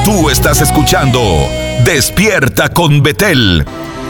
Tú estás escuchando Despierta con Betel.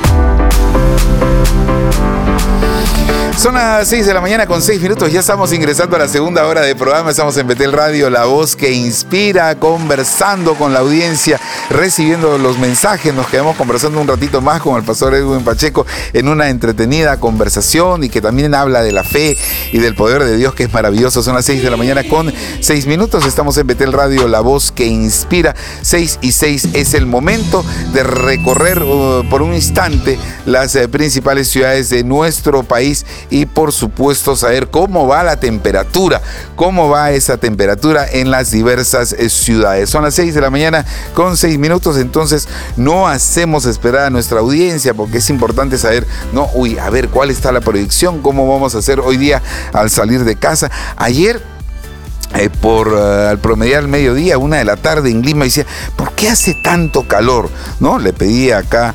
Son las 6 de la mañana con 6 minutos. Ya estamos ingresando a la segunda hora de programa. Estamos en Betel Radio, la voz que inspira, conversando con la audiencia, recibiendo los mensajes. Nos quedamos conversando un ratito más con el pastor Edwin Pacheco en una entretenida conversación y que también habla de la fe y del poder de Dios, que es maravilloso. Son las 6 de la mañana con 6 minutos. Estamos en Betel Radio, la voz que inspira. 6 y 6 es el momento de recorrer por un instante las principales ciudades de nuestro país y por supuesto saber cómo va la temperatura, cómo va esa temperatura en las diversas ciudades. Son las 6 de la mañana con 6 minutos, entonces no hacemos esperar a nuestra audiencia porque es importante saber, a ver cuál está la proyección, cómo vamos a hacer hoy día al salir de casa. Ayer al promediar al mediodía, 1 de la tarde en Lima, decía, ¿por qué hace tanto calor? ¿No? Le pedí acá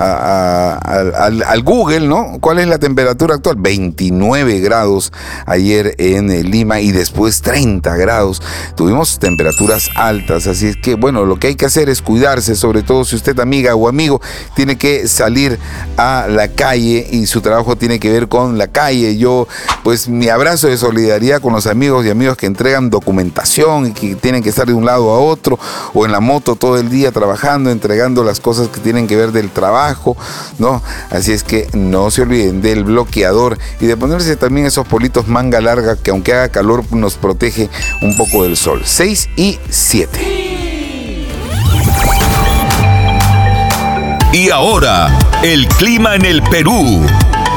al Google, ¿no? ¿Cuál es la temperatura actual? 29 grados ayer en Lima y después 30 grados. Tuvimos temperaturas altas, así es que, bueno, lo que hay que hacer es cuidarse, sobre todo si usted, amiga o amigo, tiene que salir a la calle y su trabajo tiene que ver con la calle. Yo, pues, mi abrazo de solidaridad con los amigos y amigas que entregan documentación y que tienen que estar de un lado a otro o en la moto todo el día trabajando, entregando las cosas que tienen que ver del trabajo, ¿no? Así es que no se olviden del bloqueador y de ponerse también esos politos manga larga que aunque haga calor nos protege un poco del sol. 6 y 7. Y ahora, el clima en el Perú.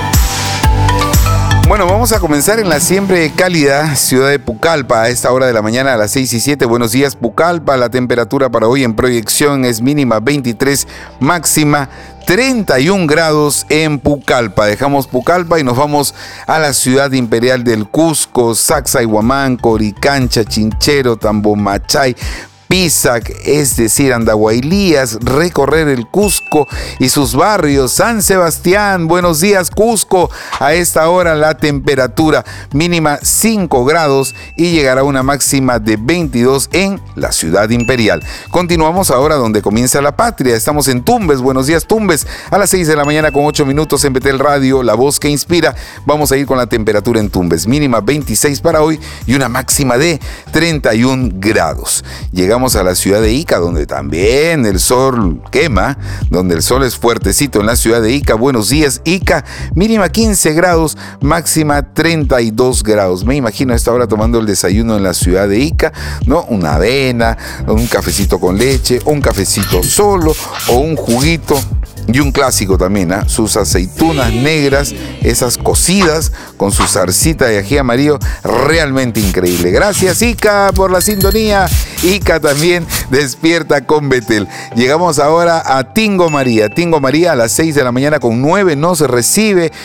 Bueno, vamos a comenzar en la siempre cálida ciudad de Pucallpa a esta hora de la mañana a las 6 y 7. Buenos días, Pucallpa. La temperatura para hoy en proyección es mínima 23, máxima 31 grados en Pucallpa. Dejamos Pucallpa y nos vamos a la ciudad imperial del Cusco, Sacsayhuamán, Coricancha, Chinchero, Tambomachay, Pisac, es decir, Andahuaylías, recorrer el Cusco y sus barrios. San Sebastián, buenos días, Cusco. A esta hora la temperatura mínima 5 grados y llegará a una máxima de 22 en la ciudad imperial. Continuamos ahora donde comienza la patria. Estamos en Tumbes. Buenos días, Tumbes. A las 6 de la mañana con 8 minutos en Betel Radio, la voz que inspira. Vamos a ir con la temperatura en Tumbes. Mínima 26 para hoy y una máxima de 31 grados. Llegamos a la ciudad de Ica, donde también el sol quema, donde el sol es fuertecito en la ciudad de Ica. Buenos días, Ica. Mínima 15 grados, máxima 32 grados. Me imagino a esta hora tomando el desayuno en la ciudad de Ica, ¿no? Una avena, un cafecito con leche, un cafecito solo o un juguito. Y un clásico también, sus aceitunas negras, esas cocidas con su zarcita de ají amarillo, realmente increíble. Gracias, Ica, por la sintonía. Ica también despierta con Betel. Llegamos ahora a Tingo María. Tingo María a las 6 de la mañana con 9 nos recibe